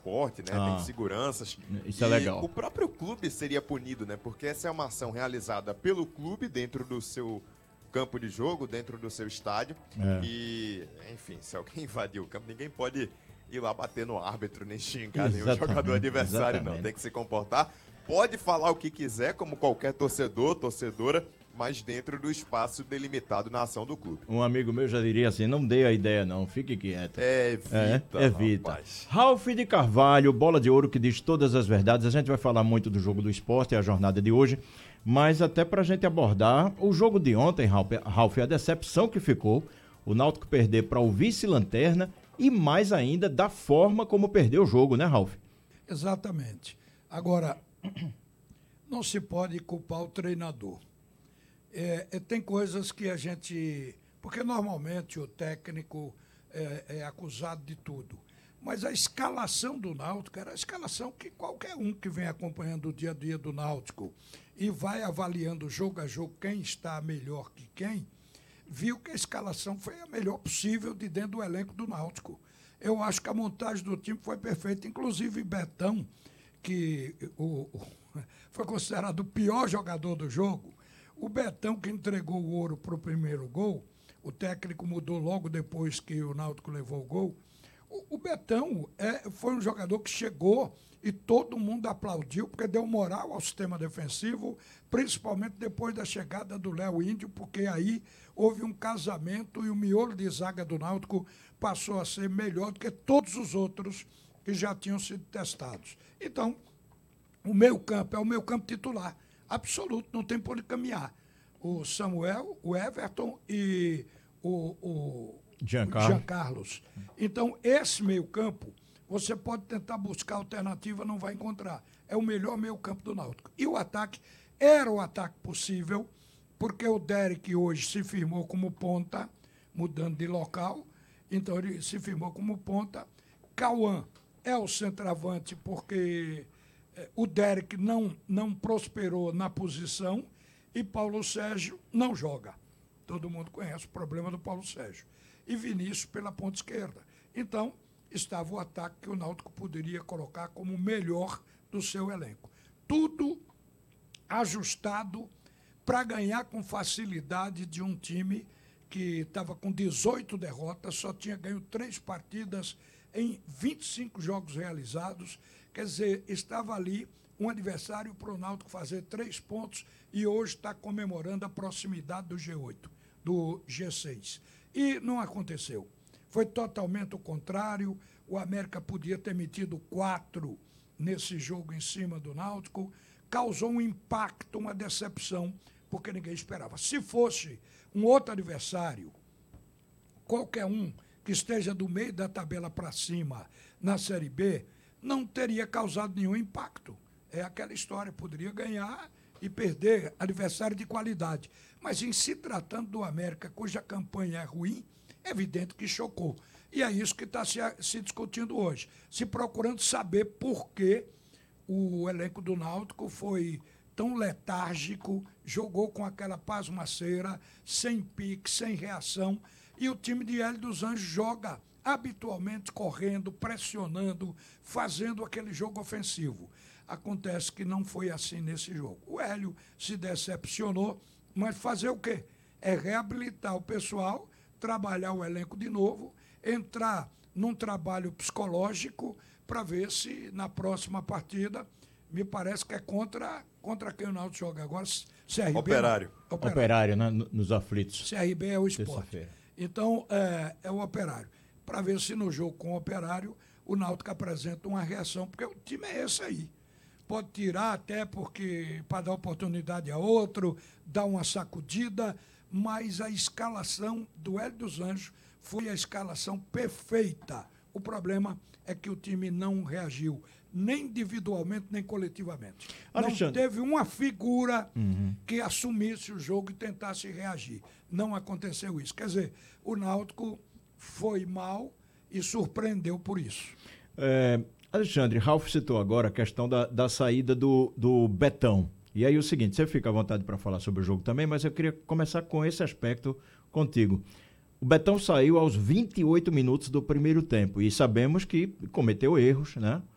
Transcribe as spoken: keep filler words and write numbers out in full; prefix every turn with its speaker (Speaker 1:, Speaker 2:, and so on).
Speaker 1: esporte, né?
Speaker 2: Ah,
Speaker 1: tem seguranças.
Speaker 2: Isso é legal.
Speaker 1: O próprio clube seria punido, né? Porque essa é uma ação realizada pelo clube dentro do seu campo de jogo, dentro do seu estádio.
Speaker 2: É.
Speaker 1: E, enfim, se alguém invadir o campo, ninguém pode ir lá bater no árbitro, nem xingar nenhum
Speaker 2: Exatamente,
Speaker 1: jogador adversário,
Speaker 2: exatamente.
Speaker 1: não. Tem que se comportar. Pode falar o que quiser, como qualquer torcedor, torcedora, mas dentro do espaço delimitado na ação do clube.
Speaker 2: Um amigo meu já diria assim, não dê a ideia não, fique quieto.
Speaker 1: Evita,
Speaker 2: é, evita.
Speaker 1: rapaz.
Speaker 2: Ralf de Carvalho, bola de ouro que diz todas as verdades. A gente vai falar muito do jogo do esporte, a jornada de hoje, mas até pra gente abordar o jogo de ontem, Ralf, Ralf, a decepção que ficou, o Náutico perder para o vice-lanterna e mais ainda da forma como perdeu o jogo, né, Ralf?
Speaker 3: Exatamente. Agora, não se pode culpar o treinador. É, é, tem coisas que a gente... Porque normalmente o técnico é, é acusado de tudo. Mas a escalação do Náutico era a escalação que qualquer um que vem acompanhando o dia a dia do Náutico e vai avaliando jogo a jogo quem está melhor que quem, viu que a escalação foi a melhor possível de dentro do elenco do Náutico. Eu acho que a montagem do time foi perfeita. Inclusive Betão, que o, o, foi considerado o pior jogador do jogo, o Betão que entregou o ouro para o primeiro gol, o técnico mudou logo depois que o Náutico levou o gol. O, o Betão é, foi um jogador que chegou e todo mundo aplaudiu, porque deu moral ao sistema defensivo, principalmente depois da chegada do Léo Índio, porque aí houve um casamento e o miolo de zaga do Náutico passou a ser melhor do que todos os outros que já tinham sido testados. Então, o meio campo é o meio campo titular, absoluto, não tem por onde caminhar. O Samuel, o Everton e o, o
Speaker 2: Giancarlo.
Speaker 3: Jean Carlos. Então, esse meio campo, você pode tentar buscar alternativa, não vai encontrar. É o melhor meio campo do Náutico. E o ataque era o ataque possível, porque o Derek hoje se firmou como ponta, mudando de local, então ele se firmou como ponta. Cauã é o centroavante, porque o Derek não, não prosperou na posição e Paulo Sérgio não joga. Todo mundo conhece o problema do Paulo Sérgio. E Vinícius pela ponta esquerda. Então, estava o ataque que o Náutico poderia colocar como o melhor do seu elenco. Tudo ajustado para ganhar com facilidade de um time que estava com dezoito derrotas, só tinha ganho três partidas em vinte e cinco jogos realizados. Quer dizer, estava ali um adversário para o Náutico fazer três pontos e hoje está comemorando a proximidade do G oito, do G seis. E não aconteceu. Foi totalmente o contrário. O América podia ter metido quatro nesse jogo em cima do Náutico. Causou um impacto, uma decepção, porque ninguém esperava. Se fosse um outro adversário, qualquer um que esteja do meio da tabela para cima na Série B, não teria causado nenhum impacto. É aquela história, poderia ganhar e perder adversário de qualidade. Mas em se tratando do América, cuja campanha é ruim, é evidente que chocou. E é isso que está se, se discutindo hoje, se procurando saber por que o elenco do Náutico foi tão letárgico, jogou com aquela pasmaceira, sem pique, sem reação, e o time de Hélio dos Anjos joga habitualmente correndo, pressionando, fazendo aquele jogo ofensivo. Acontece que não foi assim nesse jogo. O Hélio se decepcionou, mas fazer o quê? É reabilitar o pessoal, trabalhar o elenco de novo, entrar num trabalho psicológico para ver se na próxima partida, me parece que é contra, contra quem o Náutico joga agora, C R B.
Speaker 1: Operário.
Speaker 3: Não, Operário.
Speaker 2: Operário, né? Nos aflitos.
Speaker 3: C R B é o esporte. Então, é, é o Operário. Para ver se no jogo com o Operário, o Náutico apresenta uma reação, porque o time é esse aí. Pode tirar até porque para dar oportunidade a outro, dar uma sacudida, mas a escalação do Hélio dos Anjos foi a escalação perfeita. O problema é que o time não reagiu, nem individualmente, nem coletivamente. Alexandre. Não teve uma figura uhum. que assumisse o jogo e tentasse reagir. Não aconteceu isso. Quer dizer, o Náutico foi mal e surpreendeu por isso.
Speaker 2: É, Alexandre, Ralf citou agora a questão da, da saída do, do Betão. E aí o seguinte, você fica à vontade para falar sobre o jogo também, mas eu queria começar com esse aspecto contigo. O Betão saiu aos vinte e oito minutos do primeiro tempo e sabemos que cometeu erros, né?